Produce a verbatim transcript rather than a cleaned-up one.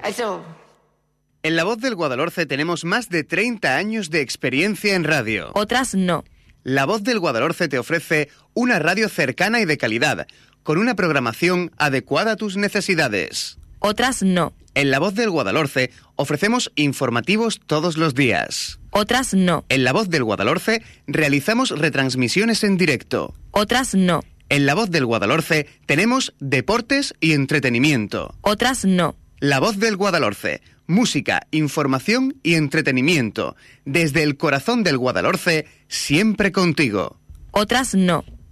Eso. En La Voz del Guadalhorce tenemos más de treinta años de experiencia en radio. Otras no. La Voz del Guadalhorce te ofrece una radio cercana y de calidad, con una programación adecuada a tus necesidades. Otras no. En La Voz del Guadalhorce ofrecemos informativos todos los días. Otras no. En La Voz del Guadalhorce realizamos retransmisiones en directo. Otras no. En La Voz del Guadalhorce tenemos deportes y entretenimiento. Otras no. La Voz del Guadalhorce, música, información y entretenimiento. Desde el corazón del Guadalhorce, siempre contigo. Otras no.